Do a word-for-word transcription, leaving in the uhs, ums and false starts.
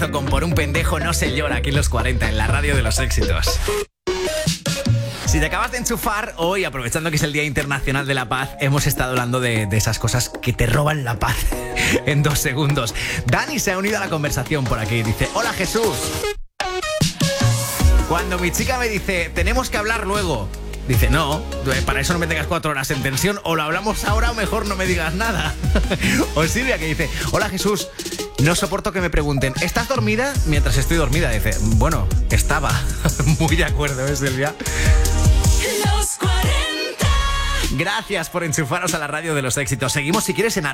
Temazo con Por un pendejo no se llora aquí en los cuarenta, en la radio de los éxitos. Si te acabas de enchufar, hoy, aprovechando que es el Día Internacional de la Paz, hemos estado hablando de, de esas cosas que te roban la paz en dos segundos. Dani se ha unido a la conversación por aquí. Dice, hola Jesús. Cuando mi chica me dice, tenemos que hablar luego, dice, no, para eso no me tengas cuatro horas en tensión, o lo hablamos ahora o mejor no me digas nada. O Silvia que dice, hola Jesús, no soporto que me pregunten, ¿estás dormida? Mientras estoy dormida. Dice, bueno, estaba. Muy de acuerdo, ¿eh, Silvia? Los cuarenta. Gracias por enchufaros a la radio de los éxitos. Seguimos si quieres en